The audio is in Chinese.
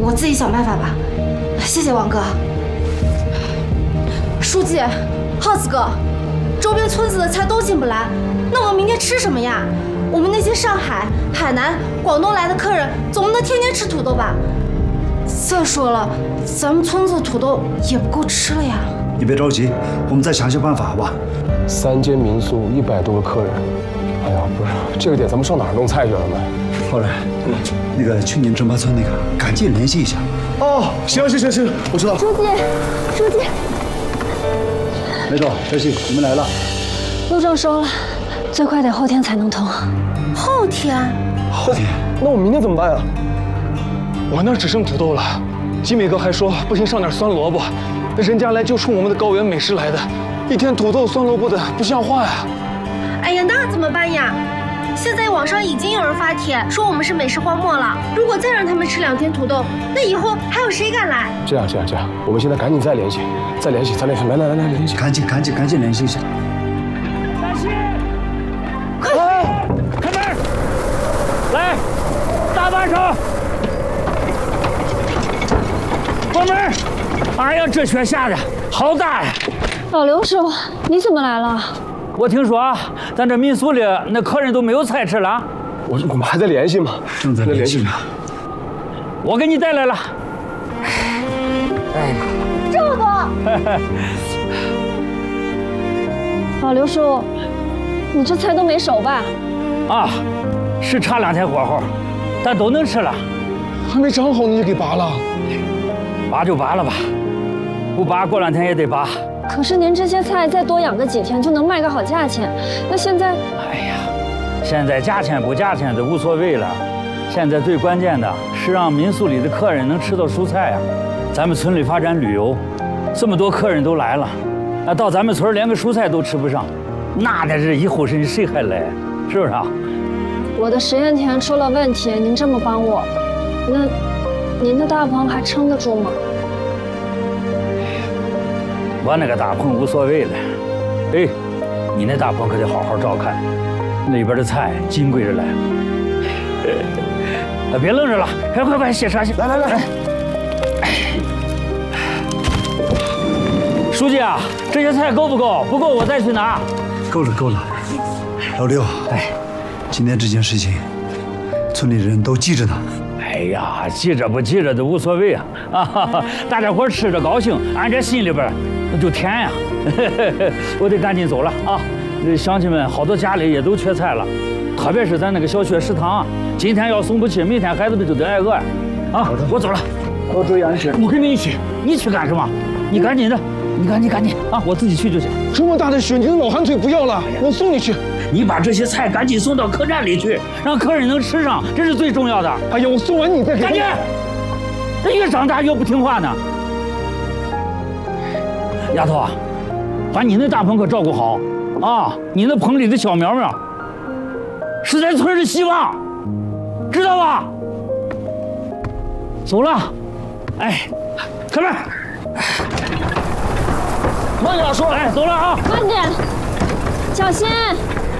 我自己想办法吧。谢谢王哥。书记，耗子哥，周边村子的菜都进不来，那我们明天吃什么呀？我们那些上海、海南、广东来的客人，总不能天天吃土豆吧？再说了，咱们村子的土豆也不够吃了呀。 你别着急，我们再想想办法，好吧 ？3间民宿100多个客人，哎呀，不是这个点，咱们上哪儿弄菜去了呢？ 后来，那个去年郑八村那个，赶紧联系一下。 哦，行，我知道。 书记， 梅总、小西，你们来了。 路证收了，最快得后天才能通。 后天？ 那我明天怎么办啊？我那儿只剩土豆了。集美哥还说不行，上点酸萝卜。人家来就冲我们的高原美食来的，一天土豆酸萝卜的不像话呀！ 哎呀，那怎么办呀？现在网上已经有人发帖说我们是美食荒漠了。如果再让他们吃2天土豆，那以后还有谁敢来？ 这样，我们现在赶紧再联系，来，联系， 赶紧联系一下。 小西，快来，开门！来，大把手，关门！哎呀，这雪下的好大呀！ 老刘师傅，你怎么来了？ 我听说咱这民宿里那客人都没有菜吃了。 我们还在联系吗？ 正在联系呢。 我给你带来了。哎， 这么多！老刘师傅，你这菜都没熟吧？ 啊，是差2天火候，但都能吃了。 还没长好你就给拔了？ 拔就拔了吧，不拔过2天也得拔。 可是您这些菜再多养个几天就能卖个好价钱，那现在…… 哎呀，现在价钱不价钱都无所谓了，现在最关键的是让民宿里的客人能吃到蔬菜呀。咱们村里发展旅游，这么多客人都来了，那到咱们村连个蔬菜都吃不上，那这以后谁还来？是不是啊？ 我的实验田出了问题，您这么帮我，那您的大棚还撑得住吗？ 我那个大棚无所谓了，哎，你那大棚可得好好照看，那边的菜金贵着来。别愣着了，快，写啥？来。书记啊，这些菜够不够？不够我再去拿。 够了。老刘，今天这件事情，村里人都记着呢。 哎呀，记着不记着都无所谓啊！大家伙吃着高兴，俺这心里边就甜呀。我得赶紧走了啊！乡亲们好多家里也都缺菜了，特别是咱那个小学食堂，今天要送不去，明天孩子们就得挨饿呀！啊，我走了， 多注意安全。 我跟你一起。 你去干什么？你赶紧的，你赶紧啊！我自己去就行。 这么大的雪，你的老寒腿不要了，我送你去。 你把这些菜赶紧送到客栈里去，让客人能吃上，这是最重要的。 哎呀，我送完你再给。 赶紧！这越长大越不听话呢。丫头啊，把你那大棚可照顾好啊！你那棚里的小苗苗是咱村的希望，知道吧？走了，哎，开门。 慢点说， 走了啊！ 慢点，小心。